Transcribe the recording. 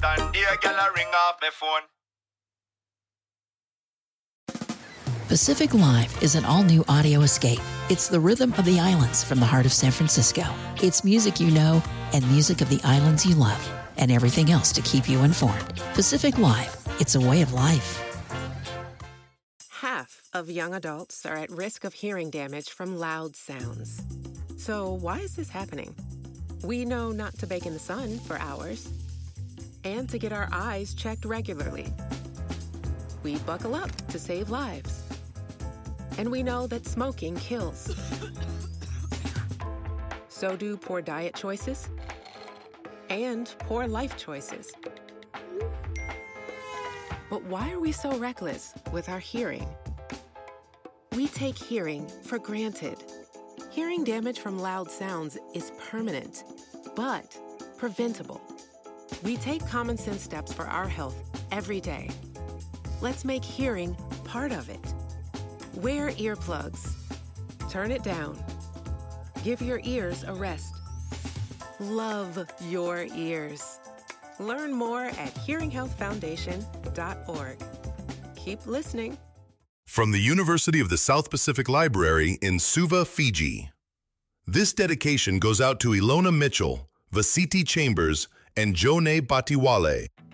and dear girl, I ring off my phone. Pacific Live is an all-new audio escape. It's the rhythm of the islands from the heart of San Francisco. It's music you know and music of the islands you love and everything else to keep you informed. Pacific Live, it's a way of life. Half of young adults are at risk of hearing damage from loud sounds. So why is this happening? We know not to bake in the sun for hours and to get our eyes checked regularly. We buckle up to save lives. And we know that smoking kills. So do poor diet choices and poor life choices. But why are we so reckless with our hearing? We take hearing for granted. Hearing damage from loud sounds is permanent, but preventable. We take common sense steps for our health every day. Let's make hearing part of it. Wear earplugs. Turn it down. Give your ears a rest. Love your ears. Learn more at hearinghealthfoundation.org. Keep listening. From the University of the South Pacific Library in Suva, Fiji. This dedication goes out to Ilona Mitchell, Vasiti Chambers, and Jone Batiwale.